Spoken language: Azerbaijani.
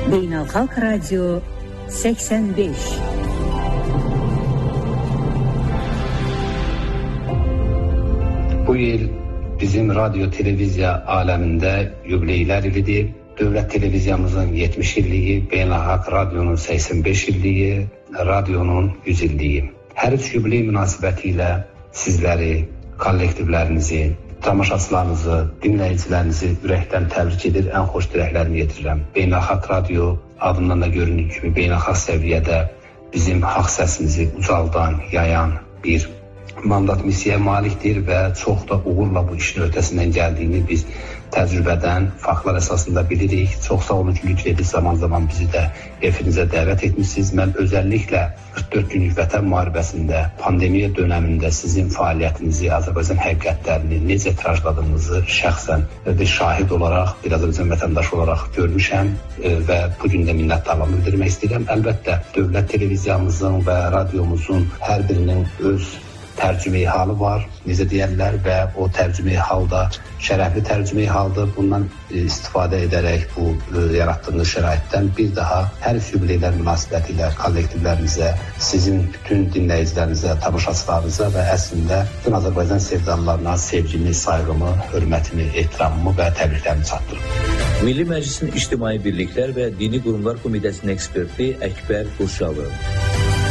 Beynəlxalq Radio 85. Bu yıl bizim radyo televiziya aləmində yubileylər ilidir. Dövlət televiziyamızın 70 illiyi, Beynəlxalq Radionun 85 illiyi, Radionun 100 illiyi. Hər üç yubiley münasibəti ilə sizləri, kollektivlərinizi, tamaşaçılarınızı, dinləyicilərinizi ürəkdən təbrik edir, ən xoş diləklərimi yetirirəm. Beynəlxalq Radio adından da göründüyü kimi beynəlxalq səviyyədə bizim haqq səsimizi ucaldan, yayan bir mandat missiyaya malikdir və çox da uğurla bu işin öhdəsindən gəldiyini biz təcrübədən, faktlar əsasında bilirik. Çox sağ olun ki, lütf edib zaman bizi də efinizə dəvət etmişsiniz. Mən özəlliklə 44 günlük vətən müharibəsində, pandemiya dönəmində sizin fəaliyyətinizi, Azərbaycan həqiqətlərini necə tirajladığınızı şəxsən bir şahid olaraq, bir Azərbaycan vətəndaşı olaraq görmüşəm və bugün də minnətdarlığımı bildirmək istəyirəm. Əlbəttə, dövlət televiziyamızın və radiomuzun hər birinin öz tərcümeyi halı var, necə deyərlər, və o tərcümeyi halda şərəfli tərcümeyi haldır. Bundan istifadə edərək bu yaratdığınız şəraitdən bir daha hər yubileylər münasibəti ilə kollektivlərinizə, sizin bütün dinləyicilərinizə, tamaşaçılarınıza və əslində bütün Azərbaycan sevdalılarına sevgimi, sayğımı, hörmətimi, ehtiramımı və təbriklərimi çatdırım. Milli Məclisin İctimai Birliklər və Dini Qurumlar Komitəsinin eksperti Əkbər Qurşalı.